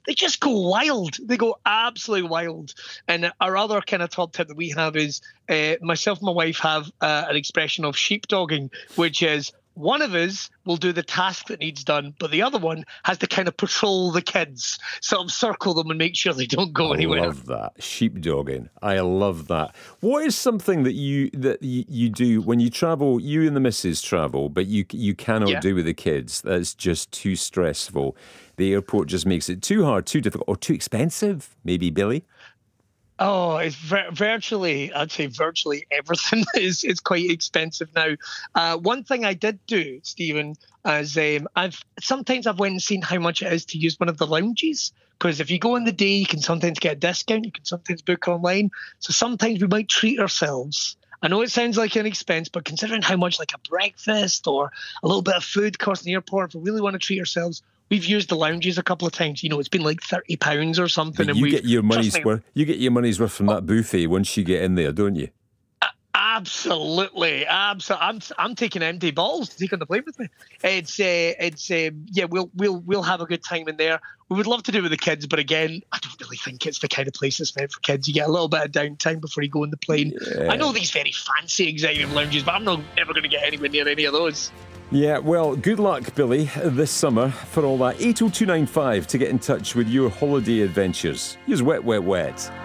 they just go wild. They go absolutely wild. And our other kind of top tip that we have is myself and my wife have an expression of sheepdogging, which is one of us will do the task that needs done, but the other one has to kind of patrol the kids, sort of circle them and make sure they don't go anywhere. I love that. Sheepdogging. I love that. What is something that you do when you travel, you and the missus travel, but you cannot do with the kids? That's just too stressful. The airport just makes it too hard, too difficult, or too expensive, maybe, Billy? Oh, it's virtually, I'd say virtually everything is quite expensive now. One thing I did do, Stephen, is I've went and seen how much it is to use one of the lounges. Because if you go in the day, you can sometimes get a discount. You can sometimes book online. So sometimes we might treat ourselves. I know it sounds like an expense, but considering how much like a breakfast or a little bit of food costs in the airport, if we really want to treat ourselves, we've used the lounges a couple of times. You know, it's been like £30 or something. But you get your money's worth. You get your money's worth from that buffet once you get in there, don't you? Absolutely. I'm taking empty bottles to take on the plane with me. We'll have a good time in there. We would love to do it with the kids, but again, I don't really think it's the kind of place that's meant for kids. You get a little bit of downtime before you go on the plane. Yeah. I know these very fancy executive lounges, but I'm not ever going to get anywhere near any of those. Yeah, well, good luck, Billy, this summer for all that. 80295 to get in touch with your holiday adventures. Use Wet, Wet, Wet.